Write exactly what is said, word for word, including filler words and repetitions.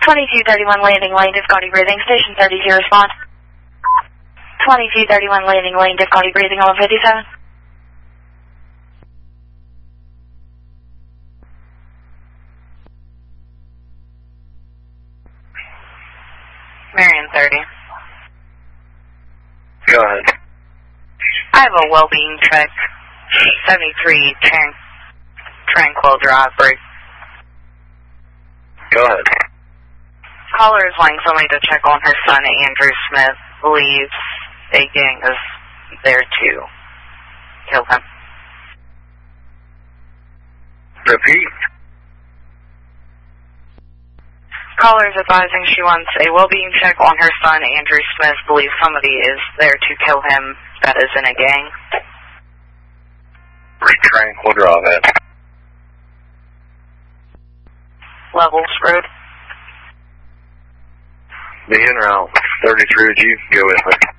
twenty-two thirty-one landing lane, difficulty breathing, station thirty, zero respond. twenty-two thirty-one landing lane, difficulty breathing, on fifty-seven. Marion thirty. Go ahead. I have a well-being check, seventy-three Tran- Tranquil Drive break. Go ahead. Caller is wanting somebody to check on her son, Andrew Smith. Believes a gang is there to kill him. Repeat. Caller is advising she wants a well-being check on her son, Andrew Smith. Believes somebody is there to kill him that is in a gang. Tranquil Drive it. Levels Road. The in route, thirty-three, would you go with me?